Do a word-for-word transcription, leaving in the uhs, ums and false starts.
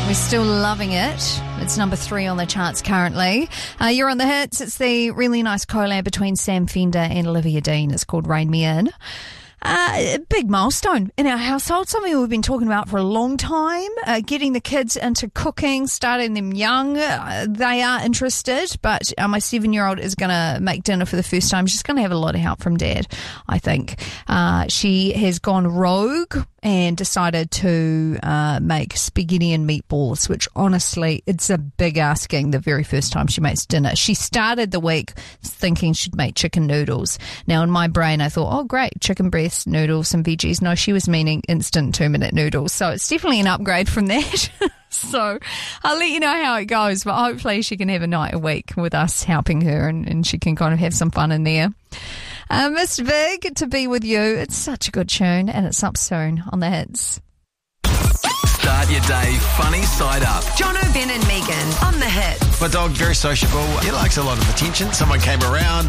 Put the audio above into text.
We're still loving it. It's number three on the charts currently. Uh, you're on the hits. It's the really nice collab between Sam Fender and Olivia Dean. It's called Rain Me In. Uh, a big milestone in our household, something we've been talking about for a long time, uh, getting the kids into cooking, starting them young. Uh, they are interested, but uh, my seven-year-old is going to make dinner for the first time. She's going to have a lot of help from Dad, I think. Uh, she has gone rogue and decided to uh, make spaghetti and meatballs, which honestly, it's a big asking the very first time she makes dinner. She started the week thinking she'd make chicken noodles. Now, in my brain, I thought, oh, great, chicken breast, noodles, some veggies. No, she was meaning instant two-minute noodles. So it's definitely an upgrade from that. So I'll let you know how it goes, but hopefully she can have a night a week with us helping her and, and she can kind of have some fun in there. Uh, Mister Big, To Be With You. It's such a good tune, and it's up soon on the hits. Start your day funny side up. John O'Ben and Megan on the hits. My dog, very sociable. He likes a lot of attention. Someone came around.